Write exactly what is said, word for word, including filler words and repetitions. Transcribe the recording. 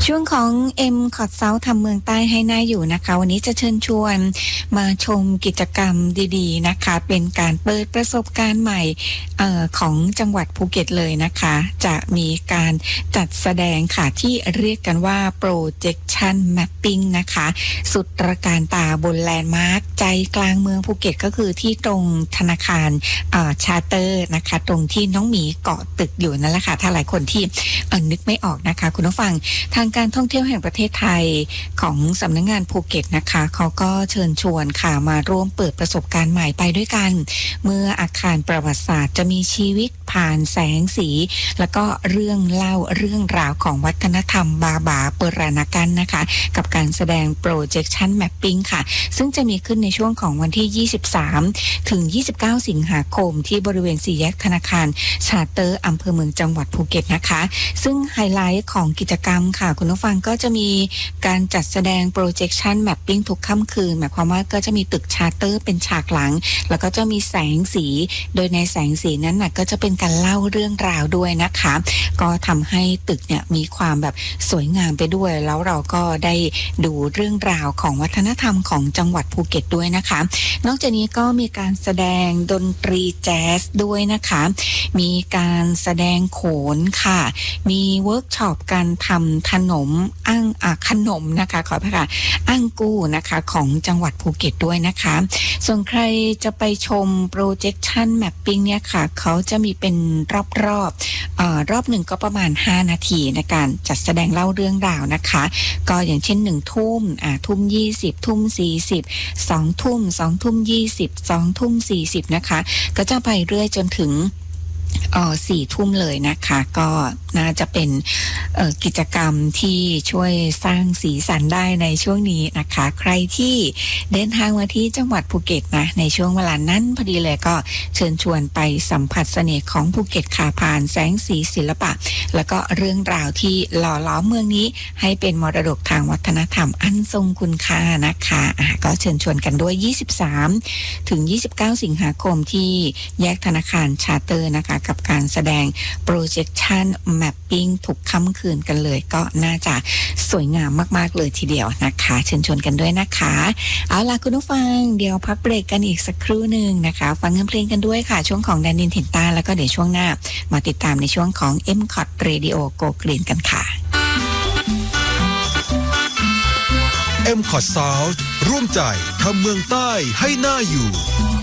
ช่วงของ M คอร์ด South ทำเมืองใต้ให้น่าอยู่นะคะวันนี้จะเชิญชวนมาชมกิจกรรมดีๆนะคะเป็นการเปิดประสบการณ์ใหม่เอ่อของจังหวัดภูเก็ตเลยนะคะจะมีการจัดแสดงค่ะที่เรียกกันว่า Projection Mapping นะคะสุดตระการตาบนแลนด์มาร์คใจกลางเมืองภูเก็ตก็คือที่ตรงธนาคารอ่าชาร์เตอร์นะคะตรงที่น้องหมีเกาะตึกอยู่นั่นแหละค่ะถ้าหลายคนที่เอ่อนึกไม่ออกนะคะคุณผู้ฟังทางการท่องเที่ยวแห่งประเทศไทยของสำนักงานภูเก็ตนะคะเขาก็เชิญชวนค่ะมาร่วมเปิดประสบการณ์ใหม่ไปด้วยกันเมื่ออาคารประวัติศาสตร์จะมีชีวิตผ่านแสงสีแล้วก็เรื่องเล่าเรื่องราวของวัฒนธรรมบาบาเปรานากันนะคะกับการแสดง Projection Mapping ค่ะซึ่งจะมีขึ้นในช่วงของวันที่ยี่สิบสามถึงยี่สิบเก้าสิงหาคมที่บริเวณสี่แยกธนาคารชาร์เตอร์อำเภอเมืองจังหวัดภูเก็ตนะคะซึ่งไฮไลท์ของกิจกรรมค่ะคุณผู้ฟังก็จะมีการจัดแสดง Projection Mapping ทุกค่ำคืนหมายความว่าก็จะมีตึกชาร์เตอร์เป็นฉากหลังแล้วก็จะมีแสงสีโดยในแสงสีนั้นน่ะก็จะเป็นการเล่าเรื่องราวด้วยนะคะก็ทำให้ตึกเนี่ยมีความแบบสวยงามไปด้วยแล้วเราก็ได้ดูเรื่องราวของวัฒนธรรมของจังหวัดภูเก็ตด้วยนะคะนอกจากนี้ก็มีการแสดงดนตรีแจ๊สด้วยนะคะมีการแสดงโขนค่ะมีเวิร์กช็อปการทำขนมอั้งอ่ะขนมนะคะขออภัยค่ะอั้งกู้นะคะของจังหวัดภูเก็ตด้วยนะคะส่วนใครจะไปชม Projection Mapping เนี่ยค่ะเขาจะมีเป็นรอบๆเอ่อรอบหนึ่งก็ประมาณห้านาทีในการจัดแสดงเล่าเรื่องราวนะคะก็อย่างเช่นหนึ่งทุ่มอ่าทุ่มยี่สิบทุ่มสี่สิบสองทุ่มสองทุ่มยี่สิบสองทุ่มสี่สิบนะคะก็จะไปเรื่อยจนถึงเอ่อสี่ทุ่มเลยนะคะก็น่าจะเป็นเอ่อกิจกรรมที่ช่วยสร้างสีสันได้ในช่วงนี้นะคะใครที่เดินทางมาที่จังหวัดภูเก็ตนะในช่วงเวลานั้นพอดีเลยก็เชิญชวนไปสัมผัสเสน่ห์ของภูเก็ตค่ะผ่านแสงสีศิลปะแล้วก็เรื่องราวที่หล่อล้อมเมืองนี้ให้เป็นมรดกทางวัฒนธรรมอันทรงคุณค่านะคะอ่ะก็เชิญชวนกันด้วยยี่สิบสามถึงยี่สิบเก้าสิงหาคมที่แยกธนาคารชาร์เตอร์นะคะกับการแสดง Projection Mapping ทุกค่ำคืนกันเลยก็น่าจะสวยงามมากๆเลยทีเดียวนะคะเชิญชวนกันด้วยนะคะเอาล่ะคุณผู้ฟังเดี๋ยวพักเบรกกันอีกสักครู่หนึ่งนะคะฟังเพลงกันด้วยค่ะช่วงของแดนดินถิ่นใต้แล้วก็เดี๋ยวช่วงหน้ามาติดตามในช่วงของ M คอร์ด Radio Go Green กันค่ะ M คอร์ด South ร่วมใจทำเมืองใต้ให้น่าอยู่